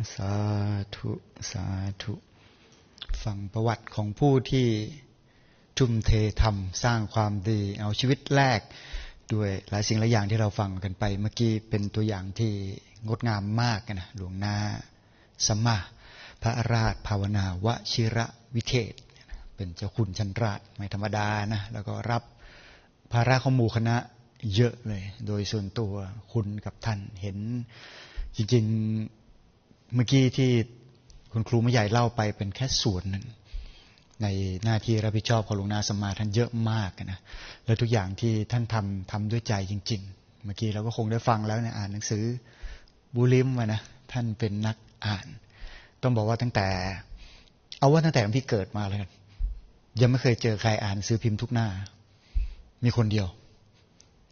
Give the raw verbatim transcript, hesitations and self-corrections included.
สาธุสาธุฟังประวัติของผู้ที่ทุ่มเททำสร้างความดีเอาชีวิตแรกด้วยหลายสิ่งหลายอย่างที่เราฟังกันไปเมื่อกี้เป็นตัวอย่างที่งดงามมากนะหลวงนาสัมมาพระราชภาวนาวชิระวิเทศเป็นเจ้าคุณชั้นราชไม่ธรรมดานะแล้วก็รับภาระของหมู่คณะเยอะเลยโดยส่วนตัวคุณกับท่านเห็นจริงๆเมื่อกี้ที่คุณครูไม่ใหญ่เล่าไปเป็นแค่ส่วนหนึ่งในหน้าที่รับผิดชอบของหลวงนาสัมมาท่านเยอะมากนะแล้วทุกอย่างที่ท่านทำทำด้วยใจจริงๆเมื่อกี้เราก็คงได้ฟังแล้วเนี่ยอ่านหนังสือบุริมนะท่านเป็นนักอ่านต้องบอกว่าตั้งแต่เอาว่าตั้งแต่ที่เกิดมาเลยยังไม่เคยเจอใครอ่านหนังสือพิมพ์ทุกหน้ามีคนเดียว